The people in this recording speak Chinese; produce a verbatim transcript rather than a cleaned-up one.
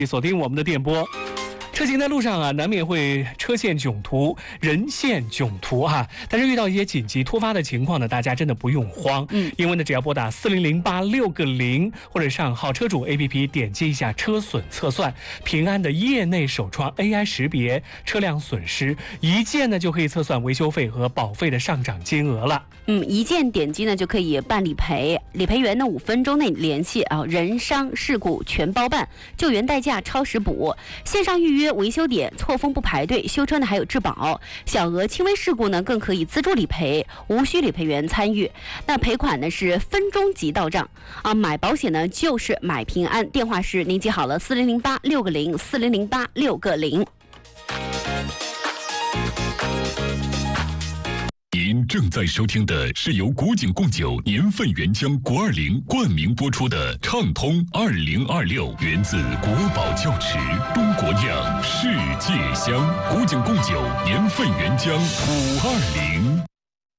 锁定我们的电波。车行在路上啊，难免会车陷囧途、人陷囧途哈、啊。但是遇到一些紧急突发的情况呢，大家真的不用慌，嗯，因为呢，只要拨打四零零八六个零，或者上好车主 A P P 点击一下车损测算，平安的业内首创 A I 识别车辆损失，一键呢就可以测算维修费和保费的上涨金额了。 嗯，一键点击呢就可以办理赔，理赔员呢五分钟内联系啊，人伤事故全包办，救援代驾超时补，线上预约。维修点错峰不排队，修车呢还有质保，小额轻微事故呢更可以自助理赔，无需理赔员参与。那赔款呢是分钟即到账啊！买保险呢就是买平安，电话是您记好了，四零零八六个零，四零零八六个零。 您正在收听的是由古井贡酒年份原浆国二零冠名播出的畅通二零二六，源自国宝窖池，中国酿，世界香。古井贡酒年份原浆五二零。